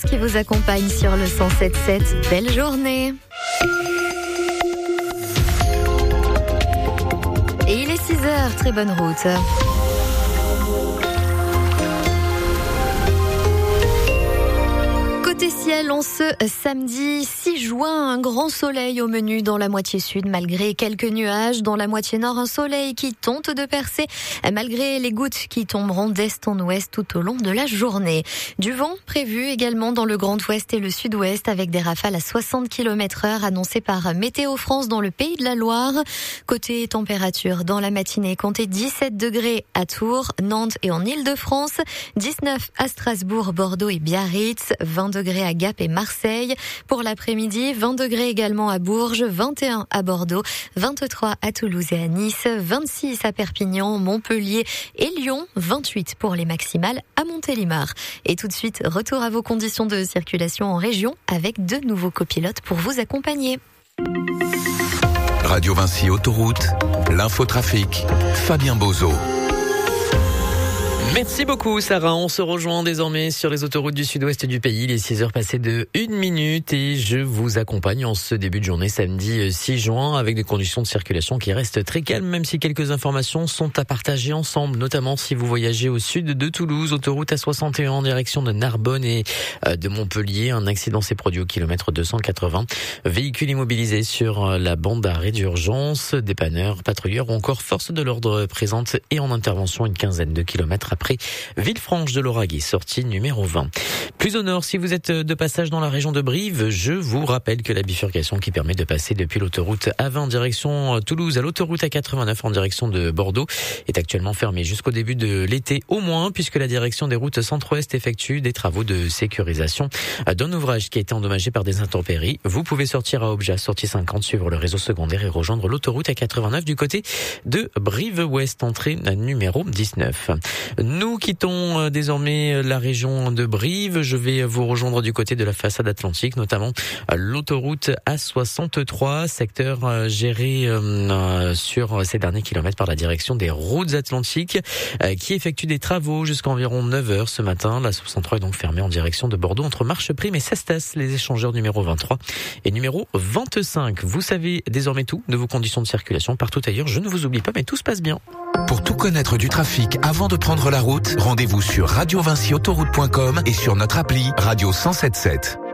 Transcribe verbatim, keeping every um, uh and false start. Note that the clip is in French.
Qui vous accompagne sur le cent sept virgule sept. Belle journée. Et il est six heures, très bonne route. Côté ciel, on ce samedi six juin, un grand soleil au menu dans la moitié sud, malgré quelques nuages. Dans la moitié nord, un soleil qui tente de percer, malgré les gouttes qui tomberont d'est en ouest tout au long de la journée. Du vent prévu également dans le Grand Ouest et le Sud-Ouest, avec des rafales à soixante kilomètres heure annoncées par Météo France dans le Pays de la Loire. Côté température, dans la matinée, comptez dix-sept degrés à Tours, Nantes et en Île-de-France, dix-neuf à Strasbourg, Bordeaux et Biarritz, vingt degrés à Gap et Marseille. Pour l'après-midi, vingt degrés également à Bourges, vingt et un à Bordeaux, vingt-trois à Toulouse et à Nice, vingt-six à Perpignan, Montpellier et Lyon, vingt-huit pour les maximales à Montélimar. Et tout de suite, retour à vos conditions de circulation en région avec deux nouveaux copilotes pour vous accompagner. Radio Vinci Autoroute, l'infotrafic, Fabien Bozo. Merci beaucoup Sarah, on se rejoint désormais sur les autoroutes du sud-ouest du pays, il est six heures passées de une minute et je vous accompagne en ce début de journée samedi six juin avec des conditions de circulation qui restent très calmes, même si quelques informations sont à partager ensemble, notamment si vous voyagez au sud de Toulouse, autoroute A soixante et un en direction de Narbonne et de Montpellier. Un accident s'est produit au kilomètre deux cent quatre-vingts, véhicule immobilisé sur la bande d'arrêt d'urgence, dépanneurs, patrouilleurs ou encore forces de l'ordre présentes et en intervention une quinzaine de kilomètres après Villefranche de l'Auragais, sortie numéro vingt. Plus au nord, si vous êtes de passage dans la région de Brive, je vous rappelle que la bifurcation qui permet de passer depuis l'autoroute A vingt en direction Toulouse à l'autoroute A quatre-vingt-neuf en direction de Bordeaux est actuellement fermée jusqu'au début de l'été au moins, puisque la direction des routes centre-ouest effectue des travaux de sécurisation d'un ouvrage qui a été endommagé par des intempéries. Vous pouvez sortir à Obja, sortie cinquante, suivre le réseau secondaire et rejoindre l'autoroute A quatre-vingt-neuf du côté de Brive-Ouest, entrée numéro dix-neuf. Nous quittons désormais la région de Brive. Je vais vous rejoindre du côté de la façade atlantique, notamment l'autoroute A soixante-trois, secteur géré sur ces derniers kilomètres par la direction des routes atlantiques, qui effectue des travaux jusqu'à environ neuf heures ce matin. La soixante-trois est donc fermée en direction de Bordeaux entre Marcheprime et Cestas, les échangeurs numéro vingt-trois et numéro vingt-cinq. Vous savez désormais tout de vos conditions de circulation partout ailleurs. Je ne vous oublie pas, mais tout se passe bien. Pour tout connaître du trafic avant de prendre la route, rendez-vous sur radio vinci autoroute point com et sur notre appli Radio cent sept virgule sept.